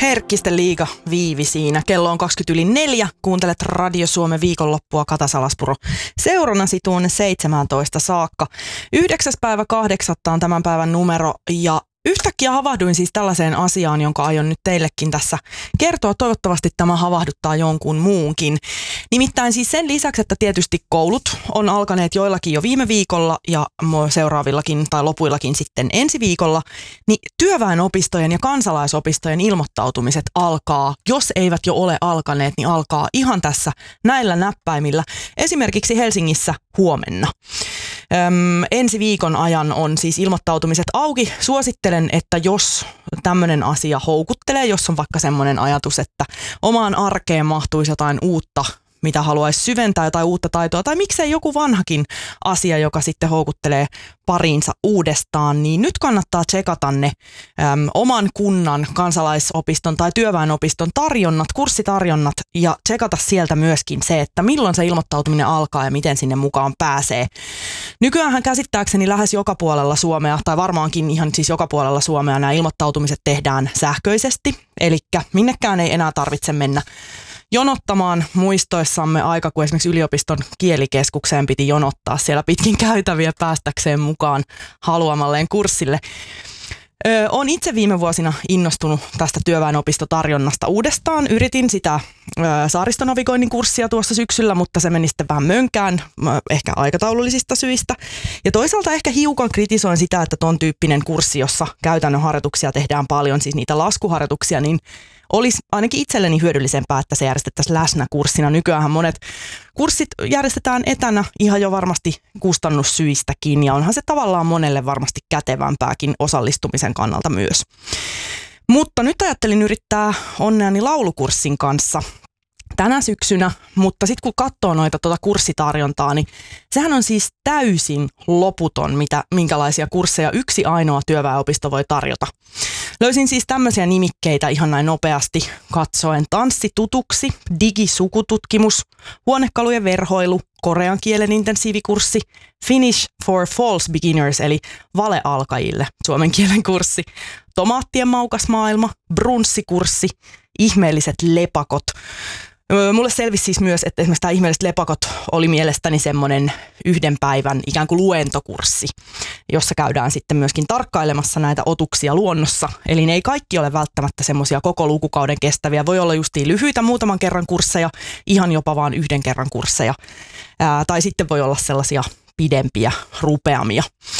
Herkkisten liiga Viivi siinä. Kello on 20:04. Kuuntelet Radio Suomen viikonloppua Kata Salaspuro seurannasi tuonne 17 saakka. 9.8. on tämän päivän numero ja yhtäkkiä havahduin siis tällaiseen asiaan, jonka aion nyt teillekin tässä kertoa. Toivottavasti tämä havahduttaa jonkun muunkin. Nimittäin siis sen lisäksi, että tietysti koulut on alkaneet joillakin jo viime viikolla ja seuraavillakin tai lopuillakin sitten ensi viikolla, niin työväenopistojen ja kansalaisopistojen ilmoittautumiset alkaa, jos eivät jo ole alkaneet, niin alkaa ihan tässä näillä näppäimillä. Esimerkiksi Helsingissä huomenna. Ensi viikon ajan on siis ilmoittautumiset auki. Suosittelen, että jos tämmöinen asia houkuttelee, jos on vaikka semmoinen ajatus, että omaan arkeen mahtuisi jotain uutta, mitä haluaisi syventää, jotain uutta taitoa, tai miksei joku vanhakin asia, joka sitten houkuttelee pariinsa uudestaan, niin nyt kannattaa tsekata ne oman kunnan kansalaisopiston tai työväenopiston tarjonnat, kurssitarjonnat, ja tsekata sieltä myöskin se, että milloin se ilmoittautuminen alkaa ja miten sinne mukaan pääsee. Nykyäänhän käsittääkseni lähes joka puolella Suomea, tai varmaankin ihan siis joka puolella Suomea nämä ilmoittautumiset tehdään sähköisesti, eli minnekään ei enää tarvitse mennä jonottamaan muistoissamme aika, kun esimerkiksi yliopiston kielikeskukseen piti jonottaa siellä pitkin käytäviä päästäkseen mukaan haluamalleen kurssille. Olen itse viime vuosina innostunut tästä työväenopistotarjonnasta uudestaan. Yritin sitä saaristonavigoinnin kurssia tuossa syksyllä, mutta se meni sitten vähän mönkään, ehkä aikataulullisista syistä. Ja toisaalta ehkä hiukan kritisoin sitä, että ton tyyppinen kurssi, jossa käytännön harjoituksia tehdään paljon, siis niitä laskuharjoituksia, niin olisi ainakin itselleni hyödyllisempää, että se järjestettäisiin läsnäkurssina. Nykyäänhän monet kurssit järjestetään etänä ihan jo varmasti kustannussyistäkin, ja onhan se tavallaan monelle varmasti kätevämpääkin osallistumisen kannalta myös. Mutta nyt ajattelin yrittää onneani laulukurssin kanssa tänä syksynä, mutta sitten kun katsoo noita kurssitarjontaa, niin sehän on siis täysin loputon, minkälaisia kursseja yksi ainoa työväenopisto voi tarjota. Löysin siis tämmöisiä nimikkeitä ihan näin nopeasti katsoen: tanssi tutuksi, digisukututkimus, huonekalujen verhoilu, korean kielen intensiivikurssi, Finnish for False Beginners eli valealkajille suomen kielen kurssi, tomaattien maukas maailma, brunssikurssi, ihmeelliset lepakot. Mulle selvisi siis myös, että esimerkiksi tämä ihmeelliset lepakot oli mielestäni semmoinen yhden päivän ikään kuin luentokurssi, jossa käydään sitten myöskin tarkkailemassa näitä otuksia luonnossa. Eli ne ei kaikki ole välttämättä semmoisia koko lukukauden kestäviä. Voi olla justiin lyhyitä muutaman kerran kursseja, ihan jopa vaan yhden kerran kursseja. Tai sitten voi olla sellaisia pidempiä, rupeamia.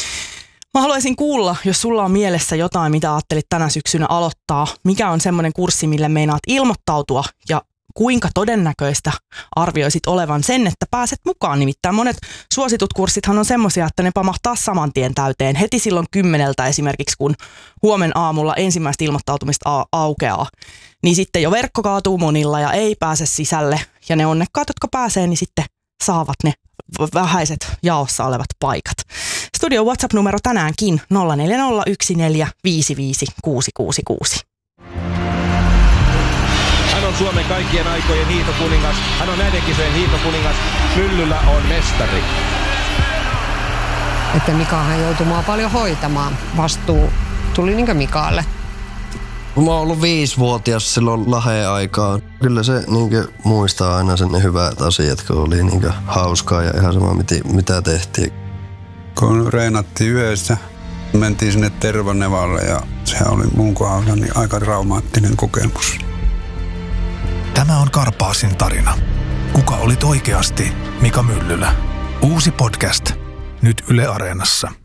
Mä haluaisin kuulla, jos sulla on mielessä jotain, mitä ajattelit tänä syksynä aloittaa. Mikä on semmoinen kurssi, mille meinaat ilmoittautua ja kuinka todennäköistä arvioisit olevan sen, että pääset mukaan? Nimittäin monet suositut kurssithan on semmoisia, että ne pamahtaa saman tien täyteen heti silloin 10 esimerkiksi, kun huomen aamulla ensimmäistä ilmoittautumista aukeaa. Niin sitten jo verkko kaatuu monilla ja ei pääse sisälle. Ja ne onnekkaat, jotka pääsee, niin sitten saavat ne vähäiset jaossa olevat paikat. Studio WhatsApp-numero tänäänkin 0401455666. Hän on Suomen kaikkien aikojen hiihtokuningas. Hän on näiden kisojen hiihtokuningas. Myllyllä on mestari. Että Mikahan joutui mua paljon hoitamaan. Vastuu tuli niinkö Mikaalle? Mä oon ollut 5-vuotias silloin Laheen aikaan. Kyllä se muistaa aina sen ne hyvät asiat, kun oli hauskaa ja ihan sama mitä tehtiin. Kun reenattiin yhdessä, mentiin sinne Tervanevalle ja se oli mun kohdallani aika traumaattinen kokemus. Tämä on Karpaasin tarina. Kuka olit oikeasti Mika Myllylä? Uusi podcast nyt Yle Areenassa.